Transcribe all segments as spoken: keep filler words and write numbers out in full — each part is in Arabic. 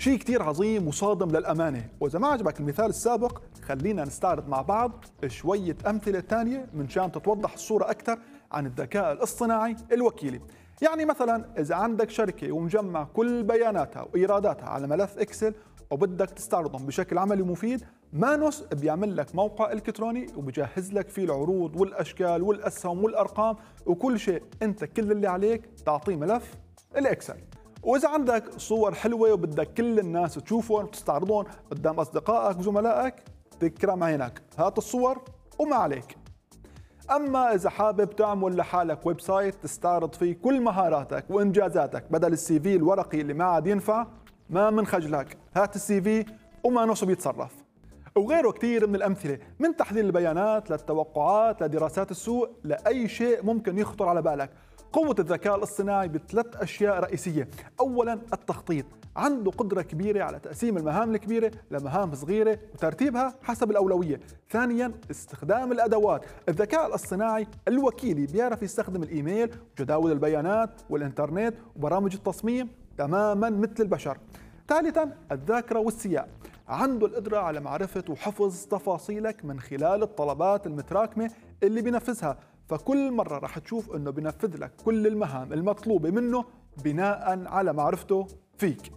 شيء كتير عظيم وصادم للأمانة. وإذا ما عجبك المثال السابق خلينا نستعرض مع بعض شوية أمثلة تانية من شان تتوضح الصورة أكثر عن الذكاء الاصطناعي الوكيلي. يعني مثلا إذا عندك شركة ومجمع كل بياناتها وإيراداتها على ملف إكسل وبدك تستعرضهم بشكل عملي مفيد، مانوس بيعمل لك موقع إلكتروني وبجهز لك فيه العروض والأشكال والأسهم والأرقام وكل شيء. أنت كل اللي عليك تعطيه ملف الإكسل. وإذا عندك صور حلوة وبدك كل الناس تشوفهم وتستعرضهم قدام أصدقائك وزملائك، تكرم عينك، هات الصور وما عليك. أما إذا حابب تعمل لحالك ويب سايت تستعرض فيه كل مهاراتك وإنجازاتك بدل السي في الورقي اللي ما عاد ينفع، ما من خجلك، هات السي في وما نصب يتصرف. وغيره كثير من الأمثلة، من تحليل البيانات للتوقعات لدراسات السوق لأي شيء ممكن يخطر على بالك. قوة الذكاء الاصطناعي بثلاث أشياء رئيسية. أولاً التخطيط، عنده قدرة كبيرة على تقسيم المهام الكبيرة لمهام صغيرة وترتيبها حسب الأولوية. ثانياً استخدام الأدوات، الذكاء الاصطناعي الوكيلي بيعرف يستخدم الإيميل وجداول البيانات والإنترنت وبرامج التصميم تماماً مثل البشر. ثالثاً الذاكرة والسياق، عنده القدرة على معرفة وحفظ تفاصيلك من خلال الطلبات المتراكمة اللي بينفذها، فكل مرة رح تشوف انه بينفذ لك كل المهام المطلوبة منه بناء على معرفته فيك.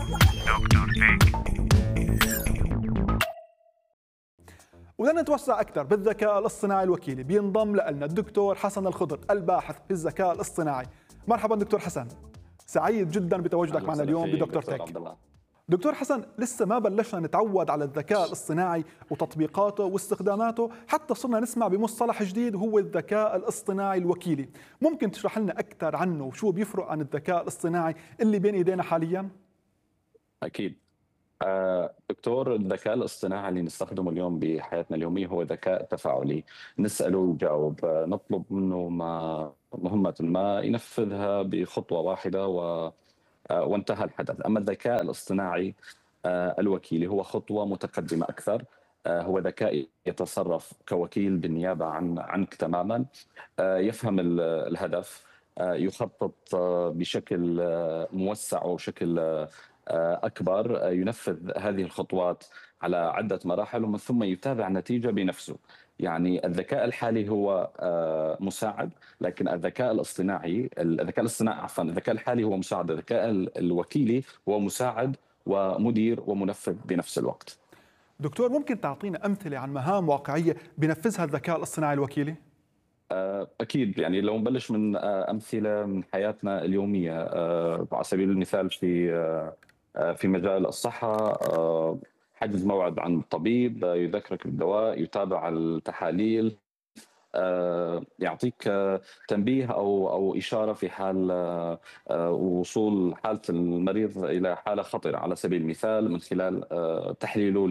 ولنتوسع أكثر بالذكاء الاصطناعي الوكيلي بينضم لنا الدكتور حسن الخضر الباحث في الذكاء الاصطناعي. مرحبا دكتور حسن، سعيد جدا بتواجدك معنا اليوم بدكتور تك. دكتور حسن، لسه ما بلشنا نتعود على الذكاء الاصطناعي وتطبيقاته واستخداماته، حتى صرنا نسمع بمصطلح جديد هو الذكاء الاصطناعي الوكيلي. ممكن تشرح لنا أكثر عنه وشو بيفرق عن الذكاء الاصطناعي اللي بين إيدينا حاليا؟ أكيد. آه، دكتور، الذكاء الاصطناعي اللي نستخدمه اليوم بحياتنا اليومية هو ذكاء تفاعلي، نسأله ويجاوب، آه، نطلب منه ما مهمة ما ينفذها بخطوة واحدة و وانتهى الحدث. أما الذكاء الاصطناعي الوكيلي هو خطوة متقدمة أكثر، هو ذكاء يتصرف كوكيل بالنيابة عن عنك تماما، يفهم الهدف، يخطط بشكل موسع وشكل أكبر، ينفذ هذه الخطوات على عدة مراحل ومن ثم يتابع النتيجة بنفسه. يعني الذكاء الحالي هو مساعد، لكن الذكاء الاصطناعي الذكاء الاصطناعي عفوا الذكاء الحالي هو مساعد، الذكاء الوكيلي هو مساعد ومدير ومنفذ بنفس الوقت. دكتور، ممكن تعطينا أمثلة عن مهام واقعية بنفذها الذكاء الاصطناعي الوكيلي؟ أكيد. يعني لو نبلش من أمثلة من حياتنا اليومية، على سبيل المثال في في مجال الصحة، حجز موعد عند الطبيب، يذكرك بالدواء، يتابع التحاليل، يعطيك تنبيه أو أو إشارة في حال وصول حالة المريض إلى حالة خطرة على سبيل المثال، من خلال تحليله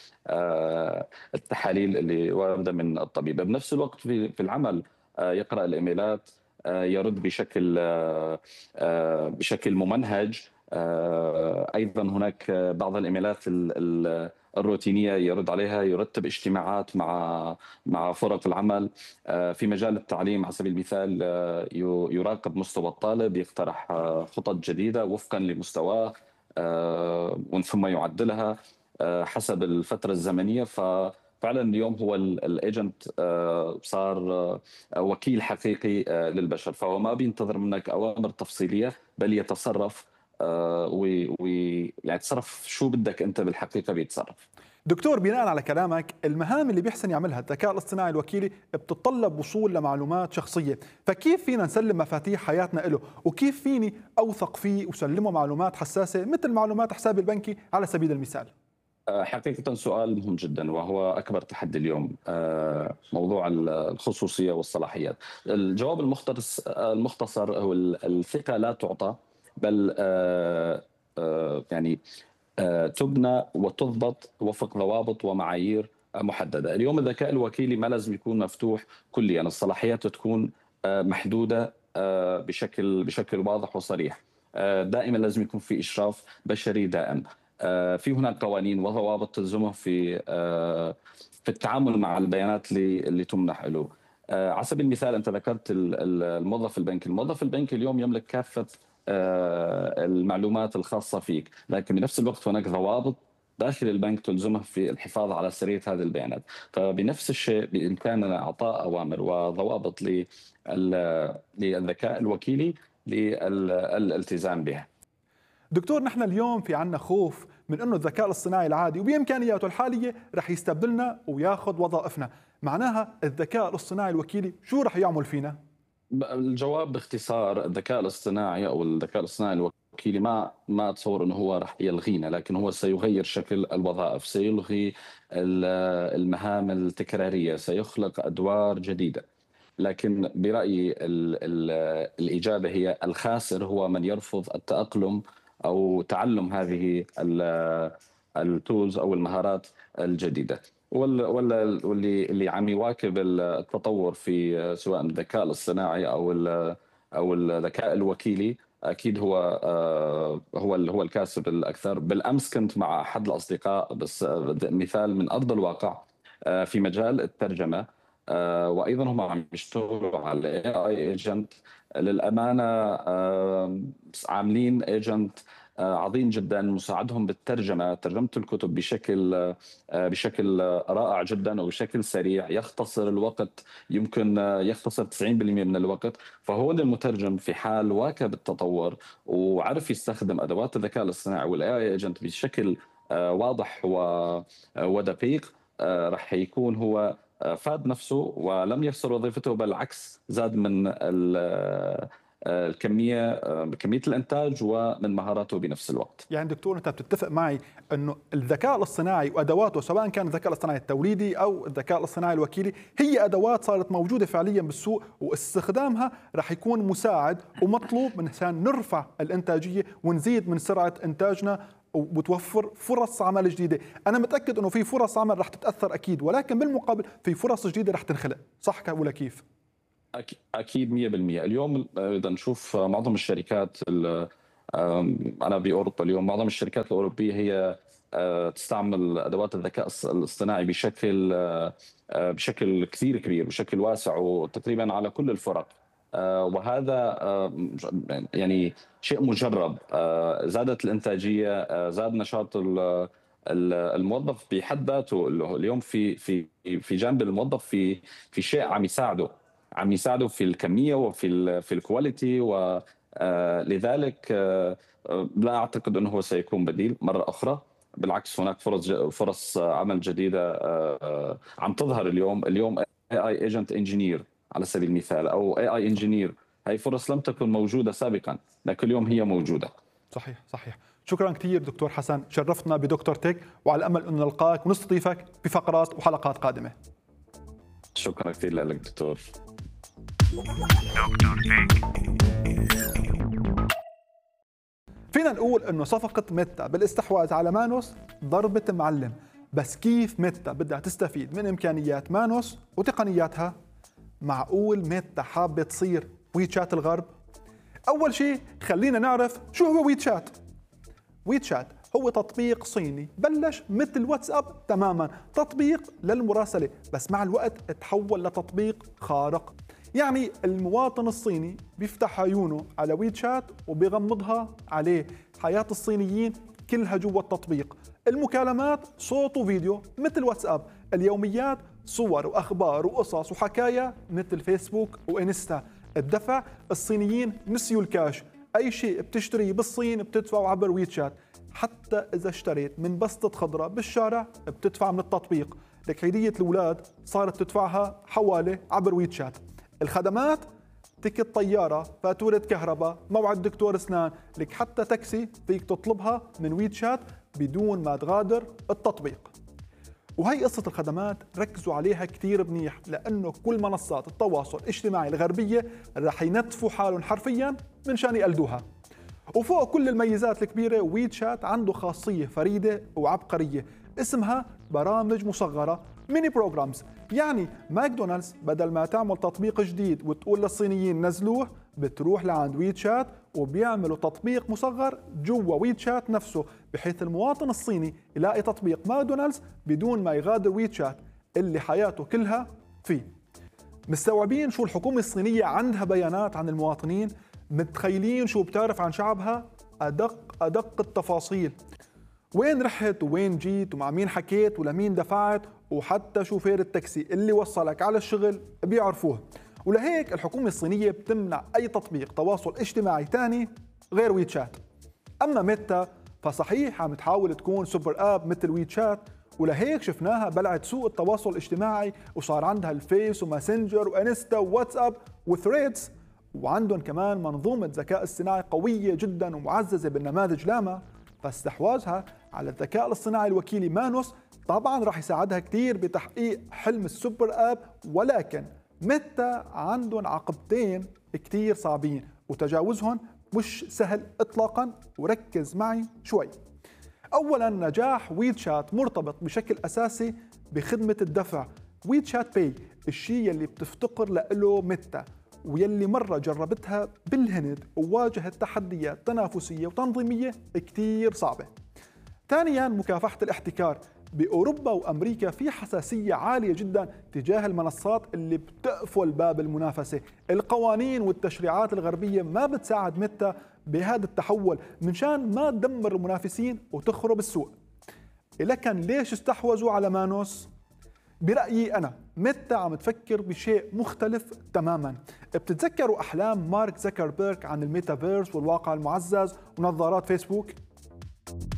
للتحاليل اللي واردة من الطبيب. بنفس الوقت في في العمل يقرأ الإيميلات، يرد بشكل بشكل ممنهج. أيضا هناك بعض الإيميلات الروتينية يرد عليها، يرتب اجتماعات مع مع فرق العمل. في مجال التعليم على سبيل المثال يراقب مستوى الطالب، يقترح خطط جديدة وفقا لمستواه ومن ثم يعدلها حسب الفترة الزمنية. ففعلا اليوم هو الايجنت صار وكيل حقيقي للبشر، فهو ما بينتظر منك أوامر تفصيلية بل يتصرف ويعني يتصرف شو بدك أنت بالحقيقة بيتصرف. دكتور، بناء على كلامك المهام اللي بيحسن يعملها الذكاء الاصطناعي الوكيلي بتتطلب وصول لمعلومات شخصية، فكيف فينا نسلم مفاتيح حياتنا له؟ وكيف فيني أوثق فيه وسلمه معلومات حساسة مثل معلومات حسابي البنكي على سبيل المثال؟ حقيقة سؤال مهم جدا، وهو أكبر تحدي اليوم، موضوع الخصوصية والصلاحيات. الجواب المختصر المختصر هو الثقة لا تعطى، بل يعني تبنى وتضبط وفق ضوابط ومعايير محددة. اليوم الذكاء الوكيلي ما لازم يكون مفتوح كليا، الصلاحيات تكون محدودة بشكل بشكل واضح وصريح. دائما لازم يكون في إشراف بشري دائم. في هناك قوانين وضوابط تلزمه في في التعامل مع البيانات اللي اللي تمنح له. على سبيل المثال، انت ذكرت الموظف البنكي، الموظف البنكي اليوم يملك كافة المعلومات الخاصة فيك، لكن بنفس الوقت هناك ضوابط داخل البنك تلزمه في الحفاظ على سرية هذه البيانات. فبنفس الشيء بإمكاننا إعطاء أوامر وضوابط للذكاء الوكيلي للالتزام بها. دكتور، نحن اليوم في عنا خوف من أنه الذكاء الاصطناعي العادي وبإمكانياته الحالية رح يستبدلنا وياخذ وظائفنا. معناها الذكاء الاصطناعي الوكيلي شو رح يعمل فينا؟ الجواب باختصار، الذكاء الاصطناعي او الذكاء الاصطناعي الوكيلي ما ما اتصور انه هو راح يلغينا، لكن هو سيغير شكل الوظائف، سيلغي المهام التكراريه، سيخلق ادوار جديده. لكن برايي ال ال الاجابه هي الخاسر هو من يرفض التاقلم او تعلم هذه التولز او المهارات الجديده. ولا ولا واللي اللي عم يواكب التطور في سواء الذكاء الاصطناعي او او الذكاء الوكيلي اكيد هو هو هو الكاسب الاكثر. بالامس كنت مع احد الاصدقاء، بس مثال من ارض الواقع في مجال الترجمه، وايضا هم عم يشتغلوا على الاي اي ايجنت. للامانه عاملين ايجنت عظيم جدا مساعدهم بالترجمه، ترجمه الكتب بشكل بشكل رائع جدا وبشكل سريع، يختصر الوقت، يمكن يختصر تسعين بالمئة من الوقت. فهو المترجم في حال واكب التطور وعرف يستخدم ادوات الذكاء الاصطناعي والاي اي ايجنت بشكل واضح ودقيق، راح يكون هو فاد نفسه ولم يخسر وظيفته، بالعكس زاد من الكميه كميه الانتاج ومن مهاراته بنفس الوقت. يعني دكتور، انت بتتفق معي انه الذكاء الاصطناعي وادواته، سواء كان الذكاء الاصطناعي التوريدي او الذكاء الاصطناعي الوكيلي، هي ادوات صارت موجوده فعليا بالسوق، واستخدامها راح يكون مساعد ومطلوب من عشان نرفع الانتاجيه ونزيد من سرعه انتاجنا وبتوفر فرص عمل جديده. انا متاكد انه في فرص عمل راح تتاثر اكيد، ولكن بالمقابل في فرص جديده راح تنخلق، صح ولا كيف؟ اكيد مئة بالمئة. اليوم اذا نشوف معظم الشركات، انا باوروبا اليوم معظم الشركات الاوروبيه هي تستعمل ادوات الذكاء الاصطناعي بشكل بشكل كثير كبير، بشكل واسع، وتقريبا على كل الفرق. وهذا يعني شيء مجرب، زادت الانتاجيه، زاد نشاط الموظف بحد ذاته. اليوم في في في جانب الموظف في في شيء عم يساعده عم يساعده في الكميه وفي ال في الكواليتي، ولذلك لا اعتقد انه هو سيكون بديل مره اخرى. بالعكس، هناك فرص فرص عمل جديده عم تظهر اليوم. اليوم اي اي ايجنت انجينير على سبيل المثال، او اي اي انجينير، هي فرص لم تكن موجوده سابقا، لكن اليوم هي موجوده. صحيح صحيح. شكرا كثير دكتور حسن، شرفتنا بدكتور تك، وعلى امل انه نلقاك ونستضيفك بفقرات وحلقات قادمه. شكرا كثير لك دكتور. فينا نقول انه صفقة ميتا بالاستحواذ على مانوس ضربة معلم، بس كيف ميتا بدها تستفيد من امكانيات مانوس وتقنياتها؟ معقول ميتا حابة تصير ويتشات الغرب؟ اول شيء خلينا نعرف شو هو ويتشات. ويتشات هو تطبيق صيني بلش مثل واتساب تماما، تطبيق للمراسلة، بس مع الوقت تحول لتطبيق خارق. يعني المواطن الصيني بيفتح عيونه على ويتشات وبيغمضها عليه. حياة الصينيين كلها جوا التطبيق، المكالمات صوت وفيديو مثل واتساب، اليوميات صور وأخبار وقصص وحكاية مثل فيسبوك وإنستا. الدفع، الصينيين نسيوا الكاش، أي شيء بتشتريه بالصين بتدفعه عبر ويتشات. حتى إذا اشتريت من بسطة خضرة بالشارع بتدفع من التطبيق. لك عيدية الأولاد صارت تدفعها حوالي عبر ويتشات. الخدمات، تيكت طيارة، فاتورة كهرباء، موعد دكتور أسنان، لك حتى تاكسي فيك تطلبها من ويتشات بدون ما تغادر التطبيق. وهي قصة الخدمات ركزوا عليها كتير منيح، لأنه كل منصات التواصل الاجتماعي الغربية رح ينتفوا حالهم حرفيا من شان يقلدوها. وفوق كل الميزات الكبيرة، ويتشات عنده خاصية فريدة وعبقرية اسمها برامج مصغرة، ميني بروجرامز. يعني ماكدونالدز بدل ما تعمل تطبيق جديد وتقول للصينيين نزلوه، بتروح لعند ويتشات وبيعملوا تطبيق مصغر جوا ويتشات نفسه، بحيث المواطن الصيني يلاقي تطبيق ماكدونالدز بدون ما يغادر ويتشات اللي حياته كلها فيه. مستوعبين شو الحكومة الصينية عندها بيانات عن المواطنين؟ متخيلين شو بتعرف عن شعبها؟ أدق أدق التفاصيل، وين رحت وين جيت ومع مين حكيت ولمين دفعت، وحتى شوفير التاكسي اللي وصلك على الشغل بيعرفوه. ولهيك الحكومة الصينية بتمنع أي تطبيق تواصل اجتماعي تاني غير ويتشات. أما ميتا فصحيح عم تحاول تكون سوبر آب مثل ويتشات، ولهيك شفناها بلعت سوق التواصل الاجتماعي وصار عندها الفيس وماسنجر وانستا وواتساب وثريدز، وعندهم كمان منظومة ذكاء اصطناعي قوية جدا ومعززة بالنماذج لاما. فاستحواذها على الذكاء الاصطناعي الوكيلي مانوس طبعا راح يساعدها كثير بتحقيق حلم السوبر اب، ولكن ميتا عندهم عقبتين كثير صعبين وتجاوزهم مش سهل اطلاقا، وركز معي شوي. اولا، نجاح ويتشات مرتبط بشكل اساسي بخدمة الدفع ويتشات باي، الشيء اللي بتفتقر له ميتا ويلي مرة جربتها بالهند وواجهت تحديات تنافسية وتنظيمية كتير صعبة. ثانياً، مكافحة الاحتكار. بأوروبا وأمريكا في حساسية عالية جدا تجاه المنصات اللي بتقفل باب المنافسة. القوانين والتشريعات الغربية ما بتساعد ميتا بهذا التحول منشان ما تدمر المنافسين وتخرب السوق. لكن ليش استحوذوا على مانوس؟ برأيي أنا ميتا عم تفكر بشيء مختلف تماما. بتتذكروا أحلام مارك زكربيرج عن الميتافيرس والواقع المعزز ونظارات فيسبوك؟